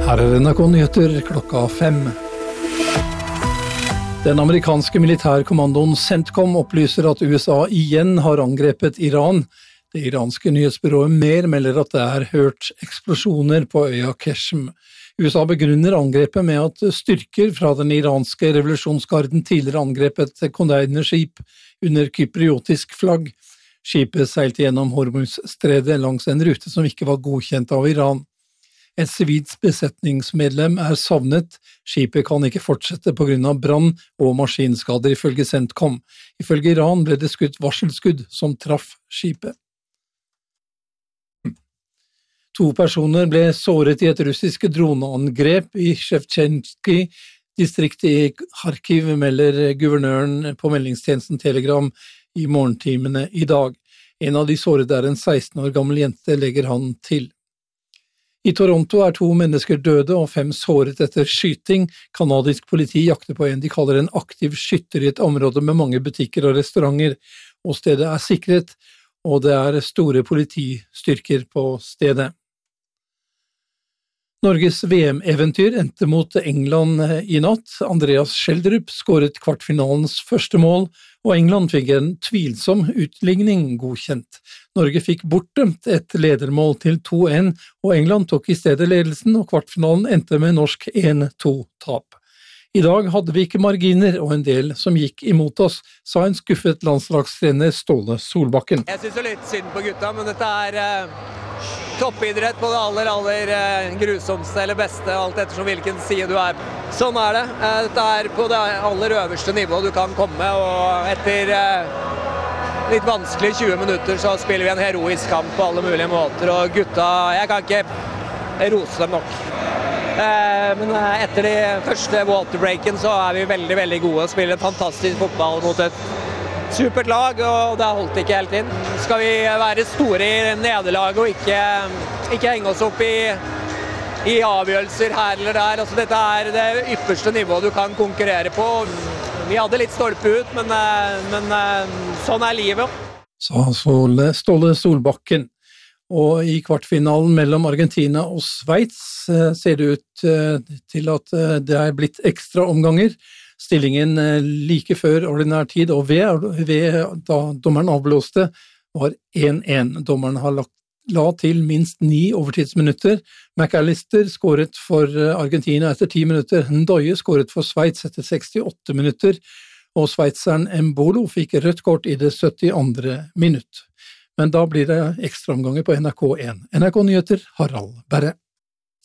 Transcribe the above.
Her NRK Nyheter klokka 5. Den amerikanske militærkommandoen CENTCOM opplyser at USA igjen har angrepet Iran. Det iranske nyhetsbyrået MER melder at det er hørt eksplosjoner på øya Qeshm. USA begrunner angrepet med at styrker fra den iranske revolusjonsgarden tidligere angrep et containerskip under kypriotisk flagg. Skipet seilte gjennom Hormuzstredet langs en rute som ikke var godkjent av Iran. Et sivilt besetningsmedlem er savnet. Skipet kan ikke fortsette på grunn av brann og maskinskader ifølge CENTCOM. Ifølge Iran ble det skutt varselskudd som traff skipet. 2 personer ble såret i et russisk droneangrep i Shevchenski-distriktet i Kharkiv, melder guvernøren på meldingstjenesten Telegram i morgentimene i dag. En av de sårede er en 16 år gammel jente, legger han til. I Toronto er 2 mennesker døde og 5 såret etter skyting. Kanadisk politi jakter på en de kaller en aktiv skytter i et område med mange butikker og restauranter, og stedet er sikret, og det er store politistyrker på stedet. Norges VM-eventyr endte mot England i natt. Andreas Schjelderup skåret kvartfinalens første mål, og England fikk en tvilsom utligning godkjent. Norge fikk bortdømt et ledermål til 2-1, og England tok i stedet ledelsen, og kvartfinalen endte med norsk 1-2-tap. I dag hadde vi ikke marginer og en del som gikk imot oss, sa en skuffet landslagstrener Ståle Solbakken. Jeg synes jo litt synd på gutta, men dette er toppidrett på det aller grusomste eller beste, alt ettersom hvilken side du er. Sånn er det. Dette er på det aller øverste nivå du kan komme, og etter litt vanskelig 20 minutter så spiller vi en heroisk kamp på alle mulige måter, og gutta, jeg kan ikke rose dem nok. Men etter de første waterbreaken så er vi veldig, veldig gode og spiller fantastisk fotball mot et supert lag, og det holdt ikke helt inn. Skal vi være store i nederlaget og ikke henge oss opp i avgjørelser her eller der. Altså, dette er det ypperste nivået du kan konkurrere på. Vi hadde litt stolpe ut, men sånn er livet. Sa Ståle Solbakken. Og i kvartfinalen mellom Argentina og Sveits ser det ut til at det er blitt ekstra omganger. Stillingen like før ordinær tid og ved da dommeren avblåste var 1-1. Dommeren har la til minst 9 overtidsminutter. McAllister skåret for Argentina etter 10 minutter. Ndoye skåret for Sveits etter 68 minutter. Og sveitseren Embolo fikk rødt kort i det 72. minutt. Men da blir det ekstraomganger på NRK1. NRK Nyheter, Harald Berre.